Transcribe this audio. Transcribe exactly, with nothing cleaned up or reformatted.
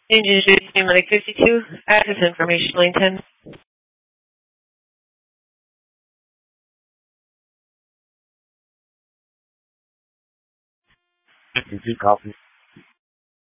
Introducing Medic fifty-two, access information lane ten. fifty-two copy.